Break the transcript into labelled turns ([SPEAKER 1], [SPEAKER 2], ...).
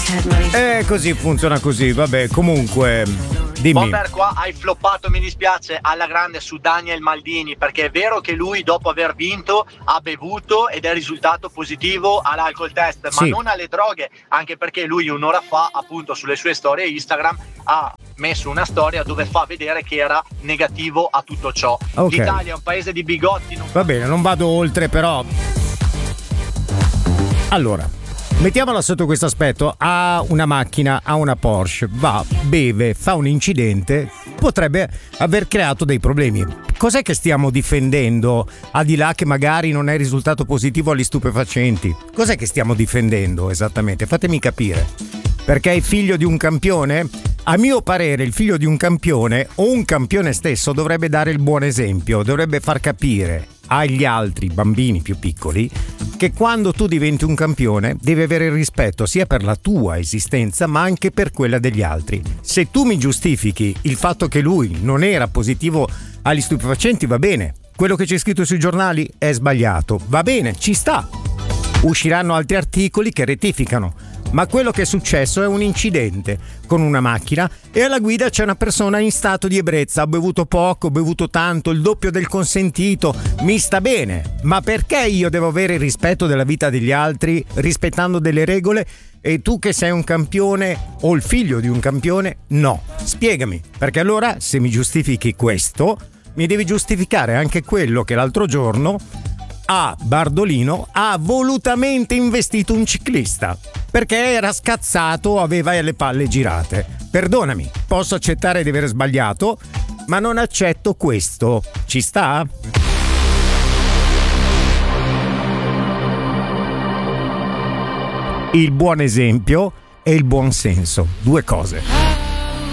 [SPEAKER 1] Così funziona così, vabbè, comunque dimmi.
[SPEAKER 2] Bomber, qua hai floppato, mi dispiace, alla grande su Daniel Maldini, perché è vero che lui dopo aver vinto ha bevuto ed è risultato positivo all'alcol test, ma
[SPEAKER 1] sì,
[SPEAKER 2] non alle droghe, anche perché lui un'ora fa, appunto, sulle sue storie Instagram ha messo una storia dove fa vedere che era negativo a tutto ciò.
[SPEAKER 1] Okay.
[SPEAKER 2] L'Italia è un paese di bigotti.
[SPEAKER 1] Va bene, non vado oltre, però. Allora, mettiamola sotto questo aspetto. Ha una macchina, ha una Porsche, va, beve, fa un incidente, potrebbe aver creato dei problemi. Cos'è che stiamo difendendo, al di là che magari non è risultato positivo agli stupefacenti? Cos'è che stiamo difendendo esattamente? Fatemi capire. Perché è figlio di un campione? A mio parere il figlio di un campione o un campione stesso dovrebbe dare il buon esempio, dovrebbe far capire agli altri bambini più piccoli che quando tu diventi un campione devi avere il rispetto sia per la tua esistenza ma anche per quella degli altri. Se tu mi giustifichi il fatto che lui non era positivo agli stupefacenti, va bene, quello che c'è scritto sui giornali è sbagliato, va bene, ci sta, usciranno altri articoli che rettificano. Ma quello che è successo è un incidente con una macchina e alla guida c'è una persona in stato di ebbrezza, ha bevuto poco, ha bevuto tanto, il doppio del consentito, mi sta bene, ma perché io devo avere il rispetto della vita degli altri rispettando delle regole e tu che sei un campione o il figlio di un campione no? Spiegami, perché allora se mi giustifichi questo mi devi giustificare anche quello che l'altro giorno a Bardolino ha volutamente investito un ciclista perché era scazzato, aveva le palle girate. Perdonami, posso accettare di aver sbagliato, ma non accetto questo. Ci sta? Il buon esempio e il buon senso, due cose.